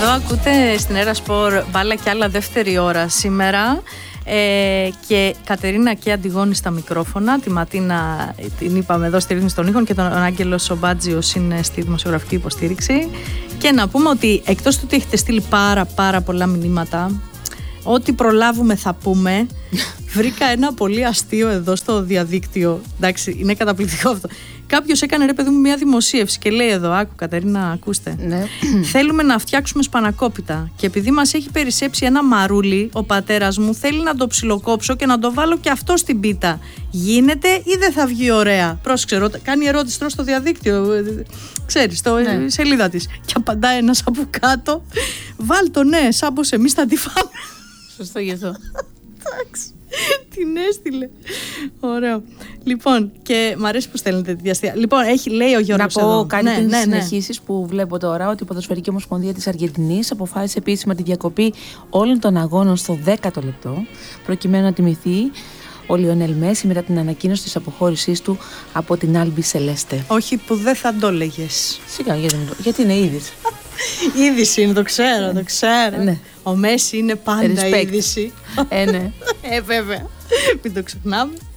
Εδώ ακούτε στην Έρα Σπορ μπάλα και άλλα δεύτερη ώρα σήμερα. Και Κατερίνα και Αντιγόνη στα μικρόφωνα. Τη Ματίνα την είπαμε εδώ στη ρύθμιση των ήχων και τον Άγγελο Σομπάτζιος είναι στη δημοσιογραφική υποστήριξη. Και να πούμε ότι εκτός του ότι έχετε στείλει πάρα πολλά μηνύματα, ό,τι προλάβουμε θα πούμε. Βρήκα ένα πολύ αστείο εδώ στο διαδίκτυο. Εντάξει, είναι καταπληκτικό αυτό. Κάποιος έκανε, ρε παιδί μου, μια δημοσίευση και λέει εδώ, άκου Κατερίνα, ακούστε. Ναι. Θέλουμε να φτιάξουμε σπανακόπιτα. Και επειδή μας έχει περισσέψει ένα μαρούλι, ο πατέρας μου θέλει να το ψιλοκόψω και να το βάλω και αυτό στην πίτα. Γίνεται ή δεν θα βγει ωραία? Πρόσεξε, κάνει ερώτηση τώρα στο διαδίκτυο. Ξέρεις, στο σελίδα της. Και απαντάει ένας από κάτω. Βάλ το, ναι, σαν πως εμείς θα τη φάμε. Σωστό γι' αυτό. Εντάξει. Την έστειλε. Ωραίο. Λοιπόν, και μ' αρέσει που στέλνετε τη διαστία. Λοιπόν, λέει ο Γιώργος. Να πω εδώ κάτι πριν συνεχίσεις που βλέπω τώρα, ότι η Ποδοσφαιρική Ομοσπονδία της Αργεντινής αποφάσισε επίσημα τη διακοπή όλων των αγώνων στο 10ο λεπτό, προκειμένου να τιμηθεί ο Λιονέλ Μέση μετά την ανακοίνωση της αποχώρησής του από την Άλμπι Σελέστε. Όχι που δεν θα το έλεγες. Σιγά, γιατί είναι είδηση. Είδηση είναι, το ξέρω, το ξέρω. Ναι. Ο Μέση είναι πάντα Respect. είδηση. Ναι. Βέβαια. Μην το ξεχνάμε.